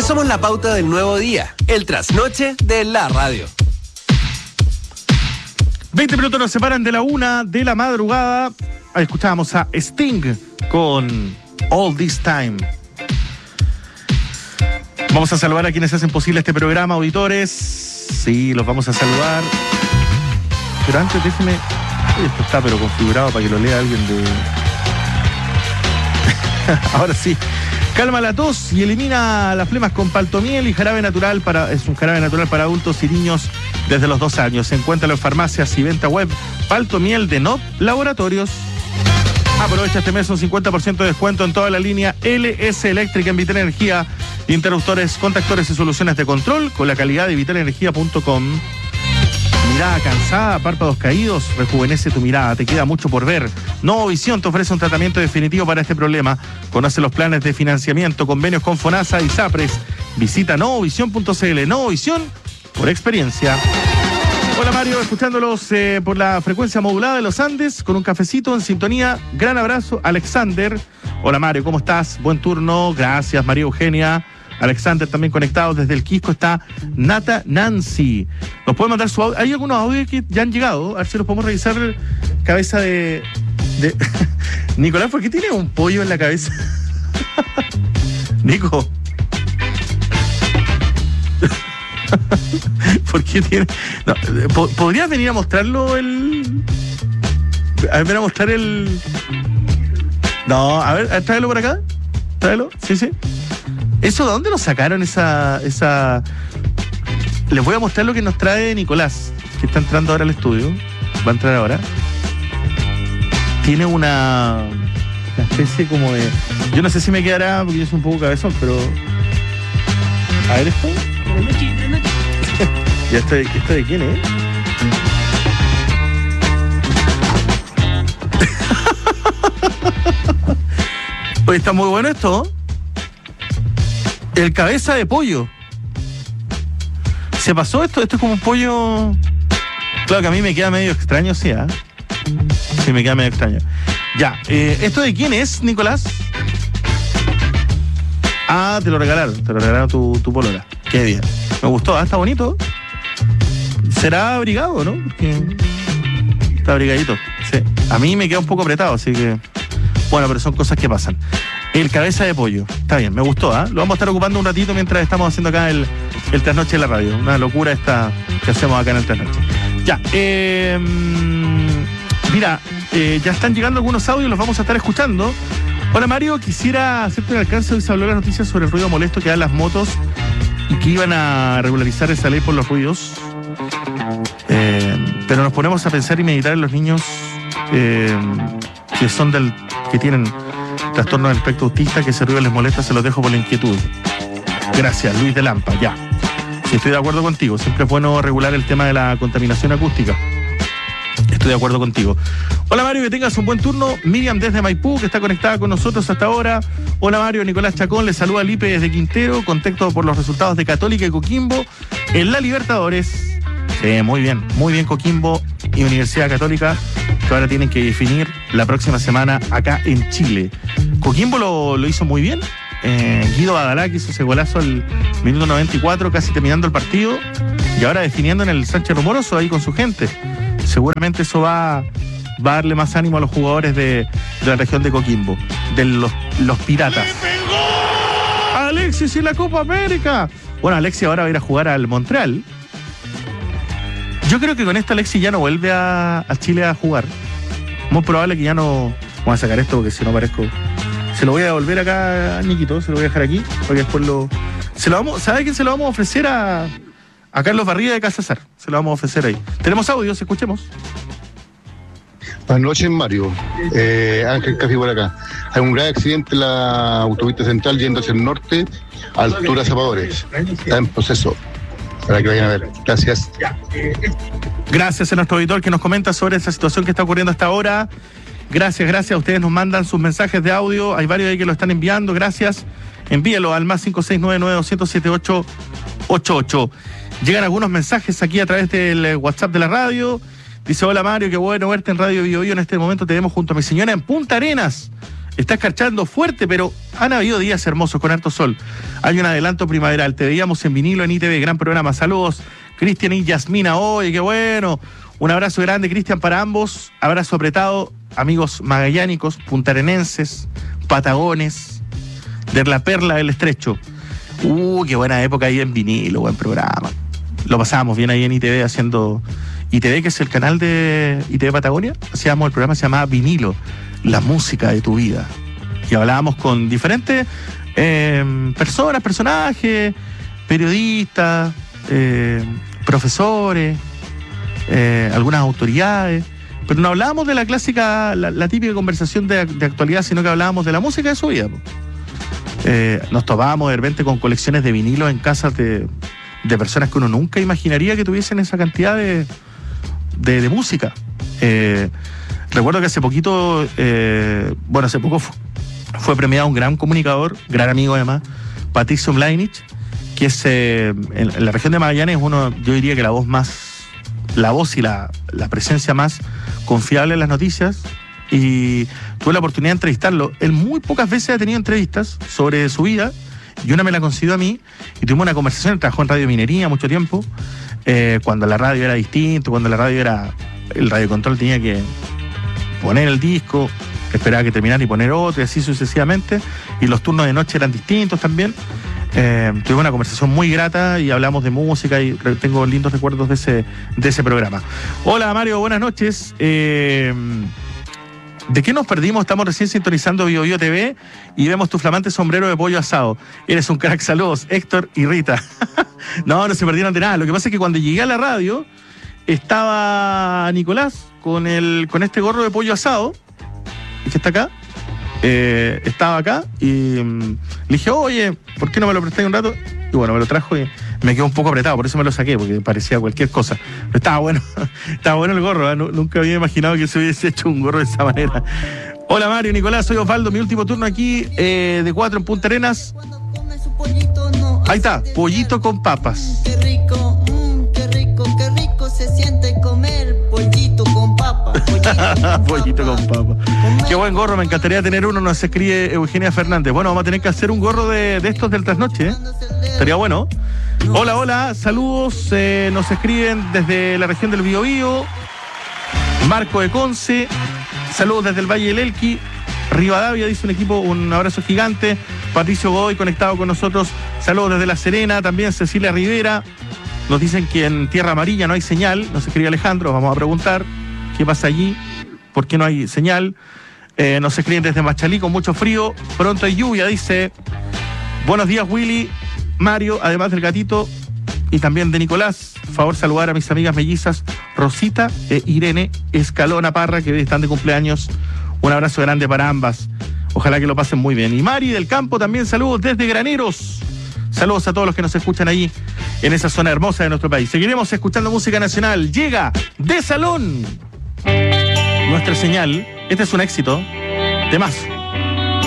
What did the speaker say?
Somos la pauta del nuevo día, el trasnoche de la radio. 20 minutos nos separan de la 1 de la madrugada. Ahí escuchábamos a Sting con All This Time. Vamos a saludar a quienes hacen posible este programa, auditores. Sí, los vamos a saludar. Pero antes déjeme... Esto está pero configurado para que lo lea alguien de... Ahora sí. Calma la tos y elimina las flemas con paltomiel y jarabe natural es un jarabe natural para adultos y niños desde los 2 años. Encuéntralo en farmacias y venta web. Paltomiel de NOP Laboratorios. Aprovecha este mes un 50% de descuento en toda la línea LS Eléctrica en Vital Energía. Interruptores, contactores y soluciones de control con la calidad de vitalenergia.com. Mirada cansada, párpados caídos, rejuvenece tu mirada, te queda mucho por ver. Novovisión te ofrece un tratamiento definitivo para este problema. Conoce los planes de financiamiento, convenios con FONASA y SAPRES. Visita novovisión.cl. Novovisión por experiencia. Hola Mario, escuchándolos por la frecuencia modulada de los Andes, con un cafecito en sintonía. Gran abrazo, Alexander. Hola Mario, ¿cómo estás? Buen turno, gracias María Eugenia. Alexander también conectado desde el Quisco está Nata Nancy. Nos puede mandar su audio. Hay algunos audios que ya han llegado. A ver si los podemos revisar. Cabeza de... Nicolás, ¿por qué tiene un pollo en la cabeza? Nico. ¿Por qué tiene...? No, ¿podrías venir a mostrarlo el...? A ver, ven a mostrar el... No, a ver, tráelo por acá. Tráelo, sí. ¿Eso de dónde lo sacaron esa...? Les voy a mostrar lo que nos trae Nicolás, que está entrando ahora al estudio. Va a entrar ahora. Tiene una especie como de... Yo no sé si me quedará, porque yo soy un poco cabezón, pero... A ver esto. ¿Y esto de quién es? Oye, está muy bueno esto. El cabeza de pollo. ¿Se pasó esto? Esto es como un pollo... Claro que a mí me queda medio extraño, sí, ¿eh? Sí, me queda medio extraño. Ya, ¿esto de quién es, Nicolás? Ah, te lo regalaron tu polola. Qué bien. Me gustó, está bonito. Será abrigado, ¿no? Está abrigadito, sí. A mí me queda un poco apretado, así que... Bueno, pero son cosas que pasan. El cabeza de pollo, está bien, me gustó, ¿eh? Lo vamos a estar ocupando un ratito mientras estamos haciendo acá el trasnoche de la radio. Una locura esta que hacemos acá en el trasnoche. Ya, mira, ya están llegando algunos audios, los vamos a estar escuchando. Hola Mario, quisiera hacerte un alcance. Hoy se habló las noticias sobre el ruido molesto que dan las motos y que iban a regularizar esa ley por los ruidos. Pero nos ponemos a pensar y meditar en los niños que tienen trastorno del espectro autista, que ese ruido les molesta. Se los dejo por la inquietud. Gracias, Luis de Lampa. Ya, sí, estoy de acuerdo contigo. Siempre es bueno regular el tema de la contaminación acústica. Estoy de acuerdo contigo. Hola Mario, que tengas un buen turno. Miriam desde Maipú, que está conectada con nosotros hasta ahora. Hola Mario, Nicolás Chacón le saluda a Lipe desde Quintero, contento por los resultados de Católica y Coquimbo en la Libertadores. Muy bien Coquimbo y Universidad Católica, que ahora tienen que definir la próxima semana acá en Chile. Coquimbo lo hizo muy bien. Guido Badalá, que hizo ese golazo al minuto 94, casi terminando el partido, y ahora definiendo en el Sánchez Rumoroso ahí con su gente. Seguramente eso va a darle más ánimo a los jugadores de la región de Coquimbo, de los Piratas. Alexis y la Copa América. Bueno, Alexis ahora va a ir a jugar al Montreal. Yo creo que con esto Alexis ya no vuelve a Chile a jugar. Muy probable que ya no... Vamos a sacar esto porque si no parezco... Se lo voy a devolver acá a Niquito, se lo voy a dejar aquí, porque después ¿sabe quién se lo vamos a ofrecer? A Carlos Barriga de Casazar. Se lo vamos a ofrecer ahí. Tenemos audios, escuchemos. Buenas noches, Mario. Ángel Casi por acá. Hay un gran accidente en la autopista central yendo hacia el norte, altura Zapadores. Está en proceso, para que vayan a ver. Gracias. Gracias a nuestro auditor que nos comenta sobre esa situación que está ocurriendo hasta ahora. Gracias. Ustedes nos mandan sus mensajes de audio. Hay varios ahí que lo están enviando. Gracias. Envíelo al más 56992078888. Llegan algunos mensajes aquí a través del WhatsApp de la radio. Dice: hola Mario, qué bueno verte en Radio Bio Bio. En este momento te vemos junto a mi señora en Punta Arenas, Está escarchando fuerte, pero han habido días hermosos con harto sol. Hay un adelanto primaveral. Te veíamos en vinilo en ITV. Gran programa. Saludos, Cristian y Yasmina. Oye, qué bueno. Un abrazo grande, Cristian, para ambos. Abrazo apretado, amigos magallánicos, puntarenenses, patagones, de la Perla del Estrecho. Qué buena época ahí en vinilo, buen programa. Lo pasábamos bien ahí en ITV haciendo... ITV, que es el canal de ITV Patagonia, hacíamos el programa, se llamaba Vinilo, la música de tu vida. Y hablábamos con diferentes personas, personajes, periodistas, profesores, algunas autoridades, pero no hablábamos de la clásica, la típica conversación de actualidad, sino que hablábamos de la música de su vida. Nos topábamos de repente con colecciones de vinilos en casas de personas que uno nunca imaginaría que tuviesen esa cantidad de música. Recuerdo que hace poquito, hace poco fue premiado un gran comunicador, gran amigo además, Patricio Mlainich, que es en la región de Magallanes uno, yo diría que la voz y la presencia más confiable en las noticias, y tuve la oportunidad de entrevistarlo. Él muy pocas veces ha tenido entrevistas sobre su vida, y una me la concedió a mí, y tuvimos una conversación. Él trabajó en Radio Minería mucho tiempo, cuando la radio era distinto, cuando la radio era, el radiocontrol tenía que poner el disco, esperaba que terminara y poner otro, y así sucesivamente, y los turnos de noche eran distintos también. Tuvimos una conversación muy grata y hablamos de música, y tengo lindos recuerdos de ese programa. Hola Mario, buenas noches. ¿De qué nos perdimos? Estamos recién sintonizando Bio Bio TV y vemos tu flamante sombrero de pollo asado. Eres un crack, saludos, Héctor y Rita. No se perdieron de nada. Lo que pasa es que cuando llegué a la radio estaba Nicolás con este gorro de pollo asado, que está acá. Estaba acá y le dije, oye, ¿por qué no me lo prestáis un rato? Y bueno, me lo trajo y me quedó un poco apretado, por eso me lo saqué, porque parecía cualquier cosa. Pero estaba bueno el gorro, ¿eh? Nunca había imaginado que se hubiese hecho un gorro de esa manera. Hola Mario, Nicolás, soy Osvaldo, mi último turno aquí de 4 en Punta Arenas. Ahí está, pollito con papas. Qué rico se siente comer pollito con papas. Pollito con papas. Qué buen gorro, me encantaría tener uno, nos escribe Eugenia Fernández. Bueno, vamos a tener que hacer un gorro de estos del trasnoche, ¿eh? Estaría bueno. Hola, saludos, nos escriben desde la región del Biobío. Marco de Conce, saludos desde el Valle del Elqui. Rivadavia dice un equipo, un abrazo gigante. Patricio Godoy conectado con nosotros, saludos desde La Serena, también Cecilia Rivera. Nos dicen que en Tierra Amarilla no hay señal, nos escribe Alejandro, vamos a preguntar qué pasa allí, por qué no hay señal. Nos escriben desde Machalí con mucho frío, pronto hay lluvia, dice. Buenos días Willy, Mario, además del gatito y también de Nicolás. Favor saludar a mis amigas mellizas Rosita e Irene Escalona Parra, que hoy están de cumpleaños. Un abrazo grande para ambas, ojalá que lo pasen muy bien. Y Mari del Campo también, saludos desde Graneros. Saludos a todos los que nos escuchan ahí en esa zona hermosa de nuestro país. Seguiremos escuchando música nacional. Llega de Salón nuestra señal. Este es un éxito. Temazo.